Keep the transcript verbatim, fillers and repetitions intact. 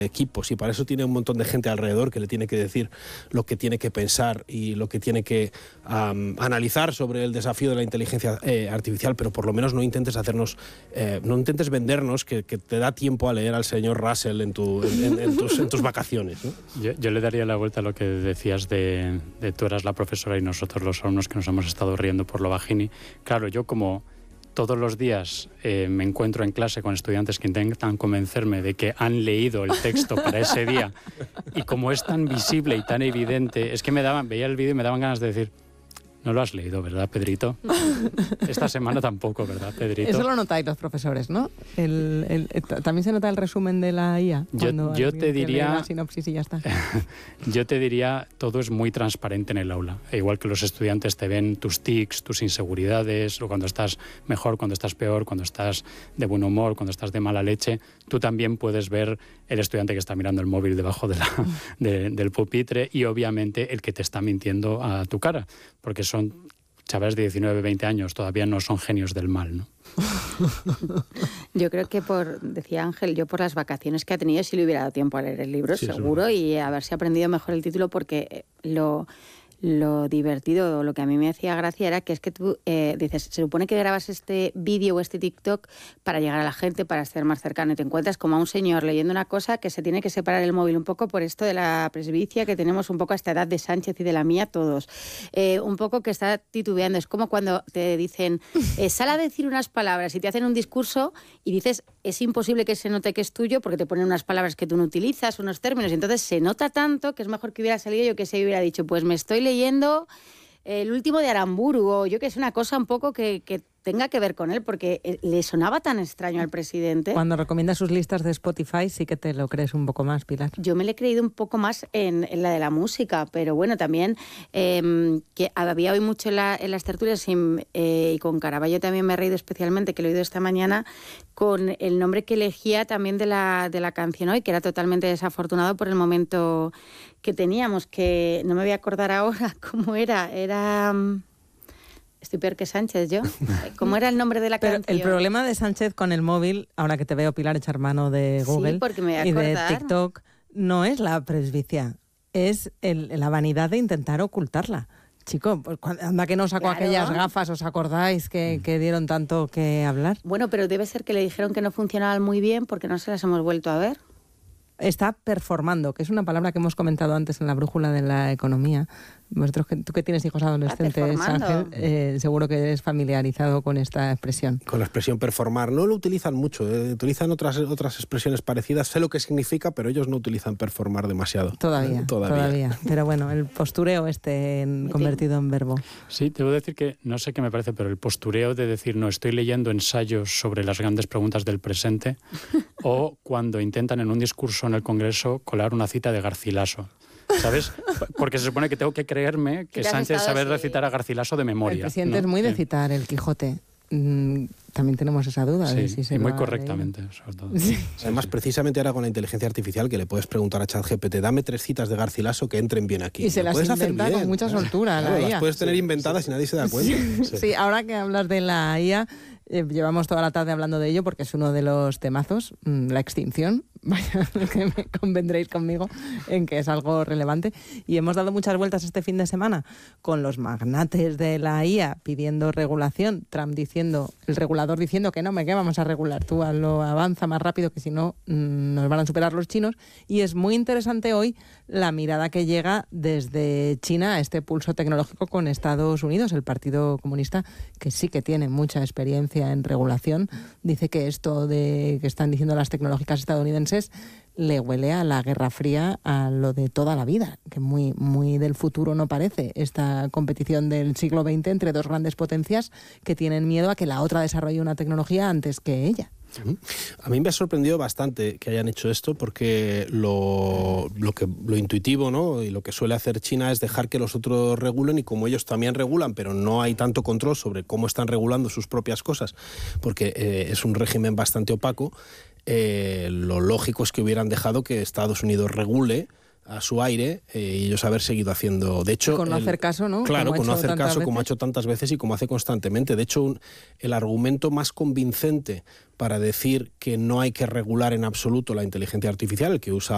equipos, y para eso tiene un montón de gente alrededor que le tiene que decir lo que tiene que pensar y lo que tiene que um, analizar sobre el desafío de la inteligencia eh, artificial, pero por lo menos no intentes hacernos, eh, no intentes vendernos que, que te da tiempo a leer al señor Russell en, tu, en, en, en, tus, en tus vacaciones, ¿no? Yo, yo le daría la vuelta a lo que decías de, de tú eras la profesora y nosotros los alumnos que nos hemos estado riendo por lo bajini. Claro, yo como todos los días eh, me encuentro en clase con estudiantes que intentan convencerme de que han leído el texto para ese día, y como es tan visible y tan evidente, es que me daban, veía el vídeo y me daban ganas de decir: no lo has leído, ¿verdad, Pedrito? Esta semana tampoco, ¿verdad, Pedrito? Eso lo notáis los profesores, ¿no? El, el, el, ¿También se nota el resumen de la I A? Yo, yo te diría... La sinopsis y ya está. Yo te diría, todo es muy transparente en el aula. E igual que los estudiantes te ven tus tics, tus inseguridades, o cuando estás mejor, cuando estás peor, cuando estás de buen humor, cuando estás de mala leche, tú también puedes ver el estudiante que está mirando el móvil debajo de la, de, del pupitre, y obviamente el que te está mintiendo a tu cara, porque son chavales de diecinueve, veinte años, todavía no son genios del mal, ¿no? Yo creo que por, decía Ángel, yo por las vacaciones que ha tenido, sí le hubiera dado tiempo a leer el libro, sí, seguro, y haberse aprendido mejor el título, porque lo... Lo divertido, o lo que a mí me hacía gracia, era que es que tú eh, dices, se supone que grabas este vídeo o este TikTok para llegar a la gente, para estar más cercano, y te encuentras como a un señor leyendo una cosa que se tiene que separar el móvil un poco por esto de la presbicia que tenemos un poco a esta edad de Sánchez y de la mía todos. Eh, un poco que está titubeando. Es como cuando te dicen, eh, sal a decir unas palabras, y te hacen un discurso y dices, es imposible que se note que es tuyo porque te ponen unas palabras que tú no utilizas, unos términos, y entonces se nota tanto que es mejor que hubiera salido yo que se hubiera dicho, pues me estoy leyendo leyendo el último de Aramburu, o yo que es una cosa un poco que, que tenga que ver con él, porque le sonaba tan extraño al presidente. Cuando recomienda sus listas de Spotify sí que te lo crees un poco más, Pilar. Yo me lo he creído un poco más en, en la de la música, pero bueno, también eh, que había hoy mucho en, la, en las tertulias, y, eh, y con Caraballo también me he reído especialmente, que lo he oído esta mañana, con el nombre que elegía también de la, de la canción hoy, que era totalmente desafortunado por el momento que teníamos, que no me voy a acordar ahora cómo era, era... Estoy peor que Sánchez, yo. ¿Cómo era el nombre de la Pero canción? El problema de Sánchez con el móvil, ahora que te veo, Pilar, echar mano de Google, sí, porque me voy a y de acordar. TikTok, no es la presbicia, es el, la vanidad de intentar ocultarla. Chico, pues, anda que no sacó Claro. aquellas gafas, ¿os acordáis que, que dieron tanto que hablar? Bueno, pero debe ser que le dijeron que no funcionaban muy bien porque no se las hemos vuelto a ver. Está performando, que es una palabra que hemos comentado antes en la brújula de la economía. Vosotros, que, tú que tienes hijos adolescentes, Ángel, eh, seguro que eres familiarizado con esta expresión. Con la expresión performar. No lo utilizan mucho, eh, utilizan otras, otras expresiones parecidas. Sé lo que significa, pero ellos no utilizan performar demasiado. Todavía, eh, todavía. todavía. Pero bueno, el postureo este en, convertido en verbo. Sí, te voy a decir que, no sé qué me parece, pero el postureo de decir, no, estoy leyendo ensayos sobre las grandes preguntas del presente, o cuando intentan en un discurso en el Congreso colar una cita de Garcilaso. ¿Sabes? Porque se supone que tengo que creerme que Sánchez sabe recitar a Garcilaso de memoria. El presidente, ¿no? es muy de citar el Quijote. Mm, también tenemos esa duda. Sí, de si se y muy va correctamente, sobre todo. Sí. Además, precisamente ahora con la inteligencia artificial, que le puedes preguntar a ChatGPT, dame tres citas de Garcilaso que entren bien aquí. Y se las puedes inventa hacer bien, con mucha claro. soltura. Claro, la las I A. puedes tener Sí, inventadas sí. y nadie se da cuenta. Sí, Sí. sí, ahora que hablas de la I A, eh, llevamos toda la tarde hablando de ello porque es uno de los temazos, mmm, la extinción. Vaya, que me convendréis conmigo en que es algo relevante. Y hemos dado muchas vueltas este fin de semana con los magnates de la I A pidiendo regulación, Trump diciendo, el regulador diciendo que no, me que vamos a regular, tú lo avanza más rápido que si no mmm, nos van a superar los chinos. Y es muy interesante hoy la mirada que llega desde China a este pulso tecnológico con Estados Unidos. El Partido Comunista, que sí que tiene mucha experiencia en regulación, dice que esto de que están diciendo las tecnológicas estadounidenses le huele a la Guerra Fría, a lo de toda la vida, que muy, muy del futuro no parece esta competición del siglo veinte entre dos grandes potencias que tienen miedo a que la otra desarrolle una tecnología antes que ella. A mí me ha sorprendido bastante que hayan hecho esto, porque lo, lo, que, lo intuitivo, ¿no?, y lo que suele hacer China es dejar que los otros regulen, y como ellos también regulan, pero no hay tanto control sobre cómo están regulando sus propias cosas, porque eh, es un régimen bastante opaco, eh, lo lógico es que hubieran dejado que Estados Unidos regule a su aire, eh, y ellos haber seguido haciendo. De hecho, con no el, hacer caso, ¿no? Claro, con no hacer caso, veces. como ha hecho tantas veces y como hace constantemente. De hecho, un, el argumento más convincente para decir que no hay que regular en absoluto la inteligencia artificial, el que usa